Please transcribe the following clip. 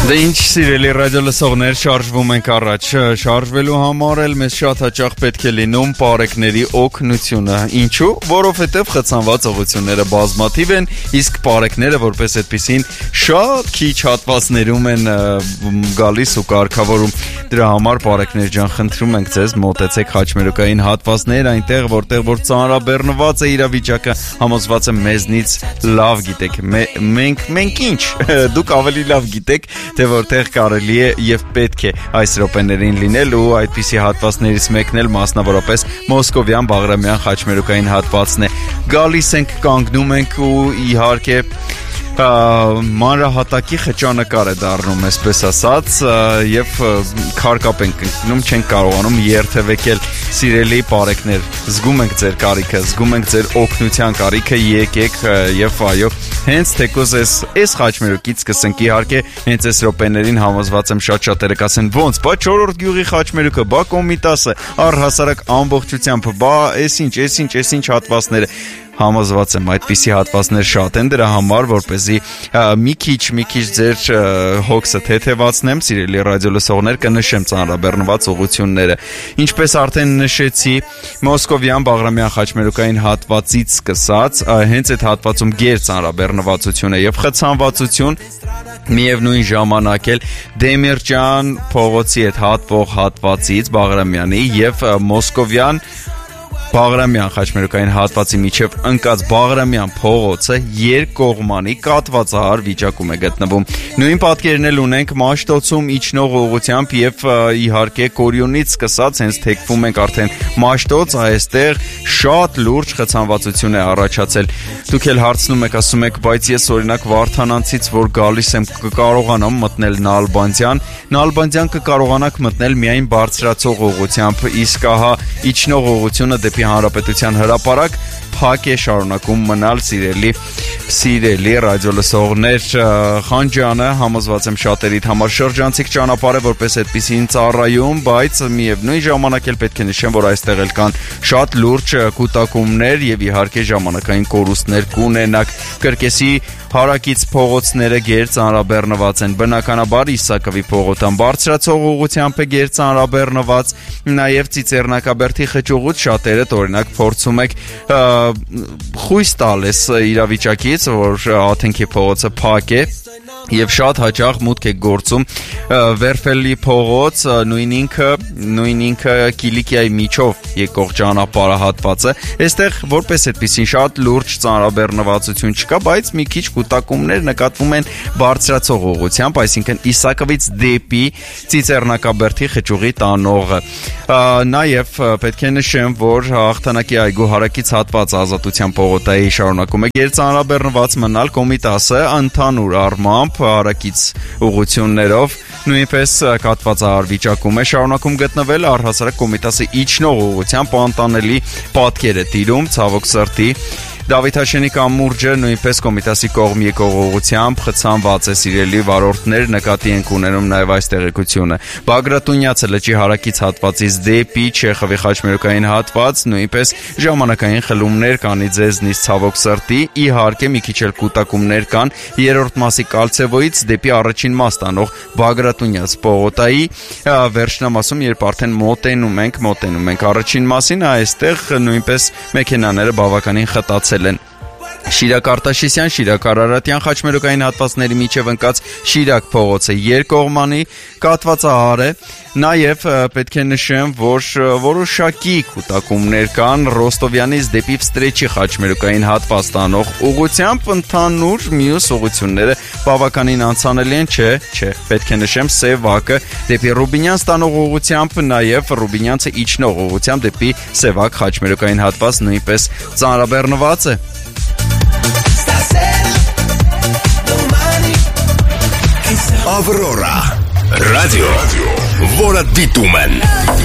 Դե ինչ սիրելի ռադիո լսողներ, շարժվում ենք առաջ, շարժվելու համար էլ մեզ շատ հաճախ պետք է լինում պարեկների օգնությունը, ինչու? Որովհետև խցանված ուղղությունները բազմաթիվ են, իսկ պարեկները որպես այդպիսին շատ քիչ հատվածներում են գալիս ու կարգավորում, դրա համար պարեկներ ջան, խնդրում ենք ձեզ, մոտեցեք խաչմերուկային հատվածներ, այնտեղ որտեղ որ ծանրաբեռնված է իրավիճակը, համոզված եմ մեզնից լավ գիտեք, մենք ինչ, դուք ավելի լավ գիտեք, թե որտեղ կարելի է եւ պետք է այս րոպեներին լինել ու այդպիսի հատվածներից մեկն էլ մասնավորապես Մոսկովյան Բաղրամյան խաչմերուկային հատվածն է։ Գալիս ենք, կանգնում ենք ու իհարկե մանրահատակի խճանկար է դառնում, այսպես ասած, եւ քարկապ ենք ընկնում, չենք կարողանում երթևեկել, սիրելի պարեկներ, զգում ենք ձեր կարիքը, զգում ենք ձեր օգնության կարիքը, եկեք եւ այո, հենց թեկուզ այս խաչմերուկից սկսենք, իհարկե, հենց այս րոպեներին համոզված եմ շատ-շատերը կասեն, ոնց, բա 4-րդ գյուղի խաչմերուկը, բա Կոմիտասը, առհասարակ ամբողջությամբ, բա այս ինչ հատվածները համոզված եմ այդպիսի հատվածներ շատ են, դրա համար որպեսզի մի քիչ ձեր հոգսը թեթևացնեմ, սիրելի ռադիո լսողներ, կնշեմ ծանրաբեռնված ուղղությունները։ Ինչպես արդեն նշեցի, Մոսկովյան Բաղրամյան խաչմերուկային հատվածից սկսած, հենց այդ հատվածում գեր ծանրաբեռնվածություն է եւ խցանվածություն, միևնույն ժամանակ էլ Դեմիրճյան փողոցի այդ հատվող հատվածից Բաղրամյանի եւ Մոսկովյան Բաղրամյան խաչմերուկային հատվածի միջև ընկած Բաղրամյան փողոցը երկկողմանի կատվածահար վիճակում է գտնվում։ Նույն պատկերն էլ ունենք Մաշտոցում իջնող ուղղությամբ եւ իհարկե Կորյունից սկսած հենց թեքվում ենք արդեն Մաշտոց, այստեղ շատ լուրջ խցանվածություն է առաջացել։ Դուք էլ հարցնում եք, ասում եք, բայց ես օրինակ Վարդանանցից որ գալիս եմ կկարողանամ մտնել Նալբանդյան կկարողանաք մտնել միայն բարձրացող ուղղությամբ, իսկ ահա իջնող ուղղությունը դեպի Հանրապետության հրապարակ փակ է շարունակում մնալ, սիրելի ռադիո լսողներ, Խանջյանը համոզված եմ շատերիդ համար շրջանցիկ ճանապարհ է որպես այդպիսին ծառայում, բայց միևնույն ժամանակ էլ պետք է նշեմ, որ այստեղ էլ կան շատ լուրջ կուտակումներ եւ իհարկե ժամանակային կորուստներ կունենաք։ Կրկեսի հարակից փողոցները գեր ծանրաբեռնված են, բնականաբար Իսակովի փողոցան բարձրացող ուղղությամբ է գեր ծանրաբեռնված, նաև Ծիծեռնակաբերդի խճուղուց շատերը օրինակ փորձում եք խույս տալ այս իրավիճակից, որ Աթենքի փողոցը փակ է եւ շատ հաճախ մուտք է գործում Վերֆելի փողոց, նույն ինքը Կիլիկիայի միջով եկող ճանապարհահատվածը, այստեղ որպես այդպեսին շատ լուրջ ծանրաբեռնվածություն չկա, բայց մի քիչ կուտակումներ նկատվում են բարձրացող ուղղությամբ, այսինքն Իսակովից դեպի Ծիծեռնակաբերդի խճուղի տանողը։ Նաև պետք է նշեմ, որ Հաղթանակի այգու հարակից հատվածը Ազատության պողոտայի շարունակում է գերծանրաբեռնված մնալ, Կոմիտասը ընդհանուր առմամբ հարակից ուղղություններով նույնպես կատվածահար վիճակում է շարունակում գտնվել, առհասարակ Կոմիտասը իջնող ուղղությամբ անտանելի պատկեր է տիրում, ցավոք սրտի։ Դավիթաշենի կամուրջը նույնպես Կոմիտասի կողմ եկող ուղղությամբ խցանված է, սիրելի վարորդներ, նկատի ենք ունենում նաև այս տեղեկությունը։ Բագրատունյացը լճի հարակից հատվածից դեպի Չեխովի խաչմերուկային հատված, նույնպես ժամանակային խլումներ կանի ձեզնից, ցավոք սրտի, իհարկե մի քիչ էլ կուտակումներ կան երրորդ մասի Կալցևոյից դեպի առաջին մաս տանող Բագրատունյաց պողոտայի վերջնամասում, երբ արդեն մոտենում ենք առաջին մասին, այստեղ նույնպես մեքենաները բավականին խտացել են։ Շիրակ Արտաշիսյան, Շիրակ Արարատյան խաչմերուկային հատվածների միջև ընկած Շիրակ փողոցը երկկողմանի կատվածահար է, նաև պետք է նշեմ, որ որոշակի կուտակումներ կան Ռոստովյանից դեպի Վստրեչի խաչմերուկային հատված տանող ուղղությամբ, ընդհանուր մյուս ուղղությունները բավականին անցանելի են, չէ, պետք է նշեմ Սևակը դեպի Ռուբինյան տանող ուղղությամբ, նաև Ռուբինյանցը իջնող ուղղությամբ դեպի Սևակ խաչմերուկային հատված նույնպես ծանրաբեռնված է։ Ավրորա ռադիո, որը դիտում են